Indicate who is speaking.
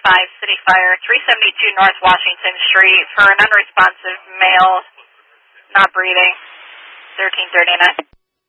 Speaker 1: City Fire, 372 North Washington Street for an unresponsive male not breathing, 1339.